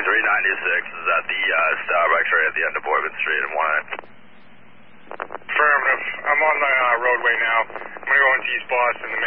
396 is at the Starbucks right at the end of Boyden Street in Wyatt. Affirmative. I'm on the roadway now. I'm going to go into East Boston. The